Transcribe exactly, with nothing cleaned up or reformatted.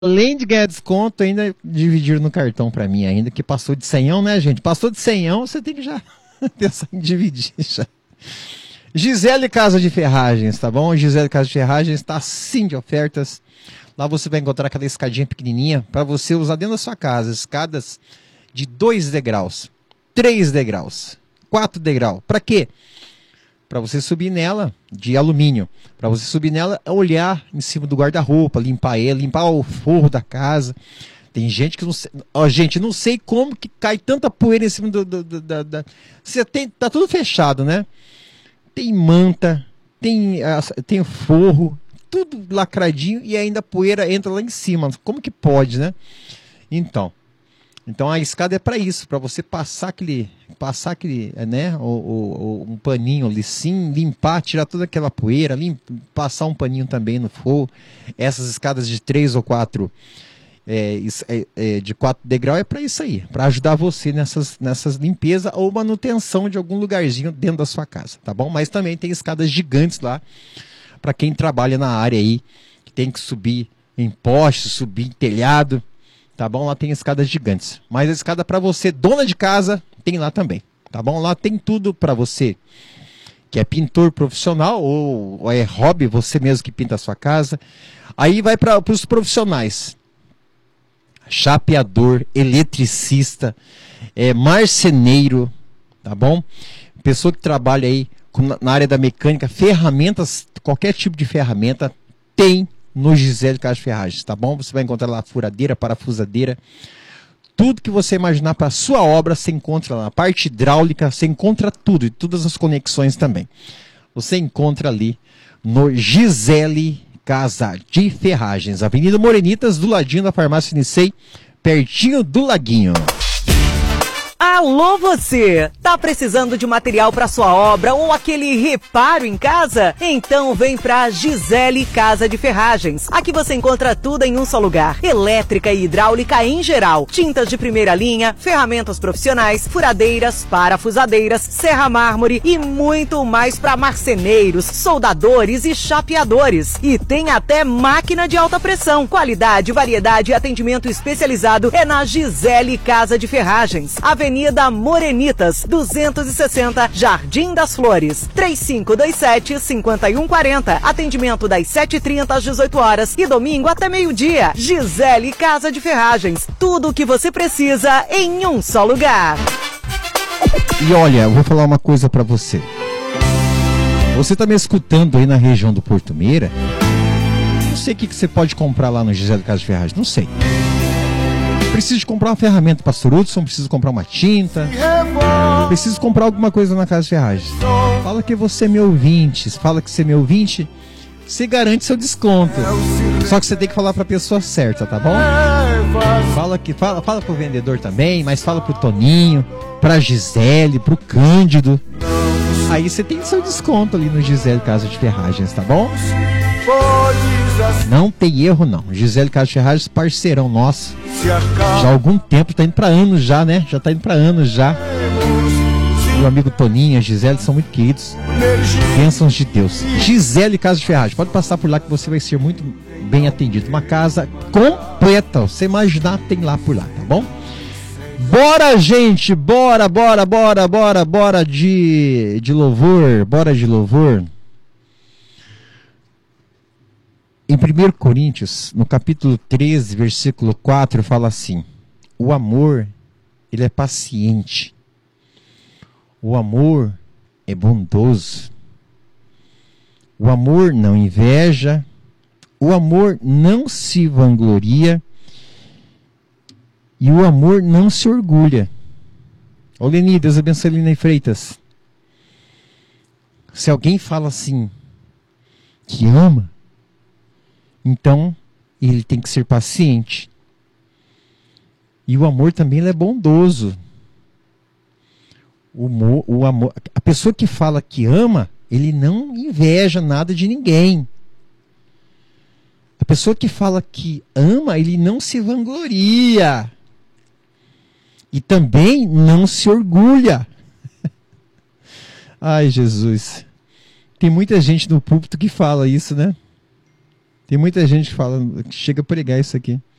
Além de ganhar desconto, ainda dividiram no cartão pra mim ainda, que passou de cem, né, gente? Passou de cem, você tem que já pensar em dividir já. Gisele Casa de Ferragens, tá bom? Gisele Casa de Ferragens está sim de ofertas. Lá você vai encontrar aquela escadinha pequenininha para você usar dentro da sua casa. Escadas de dois degraus, três degraus, quatro degraus. Para quê? Para você subir nela, de alumínio. Para você subir nela, olhar em cima do guarda-roupa, limpar ele, limpar o forro da casa. Tem gente que não sei... Ó, gente, não sei como que cai tanta poeira em cima do... do, do da, da... Você tem... Tá tudo fechado, né? Tem manta, tem, tem forro, tudo lacradinho e ainda a poeira entra lá em cima. Como que pode, né? Então, então a escada é para isso, para você passar aquele, passar aquele, né, o, o, um paninho ali, sim, limpar, tirar toda aquela poeira, limpa, passar um paninho também no forro. Essas escadas de três ou quatro É, é, é, de quatro degraus é para isso aí, para ajudar você nessas, nessas limpezas ou manutenção de algum lugarzinho dentro da sua casa, tá bom? Mas também tem escadas gigantes lá para quem trabalha na área aí, que tem que subir em poste, subir em telhado, tá bom? Lá tem escadas gigantes. Mas a escada para você, dona de casa, tem lá também, tá bom? Lá tem tudo para você que é pintor profissional ou, ou é hobby, você mesmo que pinta a sua casa. Aí vai para os profissionais. Chapeador, eletricista, é, marceneiro, tá bom? Pessoa que trabalha aí na área da mecânica, ferramentas, qualquer tipo de ferramenta tem no Gisele Casa de Ferragens, tá bom? Você vai encontrar lá furadeira, parafusadeira, tudo que você imaginar para sua obra você encontra lá. Na parte hidráulica você encontra tudo e todas as conexões também. Você encontra ali no Gisele Casa de Ferragens, Avenida Morenitas, do ladinho da Farmácia Unicei, pertinho do Laguinho. Alô você! Tá precisando de material para sua obra ou aquele reparo em casa? Então vem pra Gisele Casa de Ferragens. Aqui você encontra tudo em um só lugar. Elétrica e hidráulica em geral. Tintas de primeira linha, ferramentas profissionais, furadeiras, parafusadeiras, serra mármore e muito mais para marceneiros, soldadores e chapeadores. E tem até máquina de alta pressão. Qualidade, variedade e atendimento especializado é na Gisele Casa de Ferragens. Avenida Avenida Morenitas, duzentos e sessenta, Jardim das Flores, três cinco dois sete, cinco um quatro zero. Atendimento das sete e trinta às dezoito horas e domingo até meio-dia. Gisele Casa de Ferragens, tudo o que você precisa em um só lugar. E olha, eu vou falar uma coisa pra você. Você tá me escutando aí na região do Porto Meira? Não sei o que, que você pode comprar lá no Gisele Casa de Ferragens, não sei. Preciso de comprar uma ferramenta, Pastor Hudson, preciso comprar uma tinta, preciso comprar alguma coisa na Casa de Ferragens. Fala que você é meu ouvinte, fala que você é meu ouvinte, você garante seu desconto. Só que você tem que falar para a pessoa certa, tá bom? Fala que fala, fala pro vendedor também, mas fala pro Toninho, pra Gisele, pro Cândido. Aí você tem seu desconto ali no Gisele Casa de Ferragens, tá bom? Não tem erro não. Gisele Casa de Ferragens, parceirão nosso. Já há algum tempo, tá indo pra anos já, né? Já tá indo pra anos já. Meu amigo Toninho, a Gisele são muito queridos. Bênçãos de Deus. Gisele Casa de Ferragens, pode passar por lá que você vai ser muito bem atendido. Uma casa completa, você imaginar, tem lá por lá, tá bom? Bora, gente, bora, bora, bora, bora, bora de, de louvor, bora de louvor. Em primeiro Coríntios, no capítulo treze, versículo quatro, fala assim: o amor, ele é paciente. O amor é bondoso. O amor não inveja. O amor não se vangloria. E o amor não se orgulha. Ô Leni, Deus abençoe Leni Freitas. Se alguém fala assim, que ama, então ele tem que ser paciente. E o amor também ele é bondoso. O amor, o amor, a pessoa que fala que ama, ele não inveja nada de ninguém. A pessoa que fala que ama, ele não se vangloria. E também não se orgulha. Ai, Jesus. Tem muita gente no púlpito que fala isso, né? Tem muita gente que fala, que chega a pregar isso aqui.